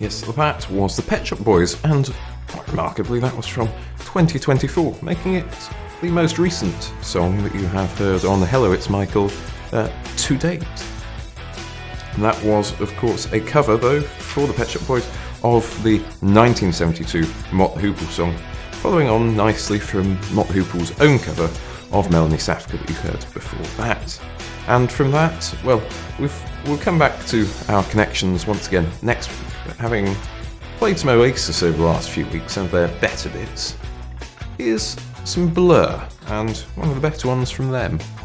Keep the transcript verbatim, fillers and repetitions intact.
Yes, that was the Pet Shop Boys, and quite remarkably, that was from twenty twenty-four, making it the most recent song that you have heard on Hello, It's Michael uh, to date. And that was, of course, a cover, though, for the Pet Shop Boys of the nineteen seventy-two Mott the Hoople song, following on nicely from Mott the Hoople's own cover of Melanie Safka that you heard before that. And from that, well, we've, we'll come back to our connections once again next week, but having played some Oasis over the last few weeks and their better bits, here's some Blur, and one of the better ones from them.